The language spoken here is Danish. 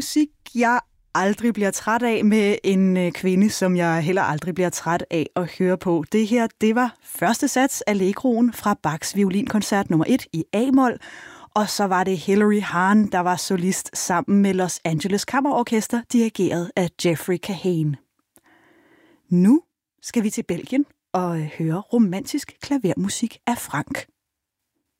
musik, jeg aldrig bliver træt af, med en kvinde, som jeg heller aldrig bliver træt af at høre på. Det her, det var første sats af Allegroen fra Bachs violinkoncert nummer 1 i A-mol, og så var det Hilary Hahn, der var solist sammen med Los Angeles Kammerorkester, dirigeret af Jeffrey Kahane. Nu skal vi til Belgien og høre romantisk klavermusik af Franck.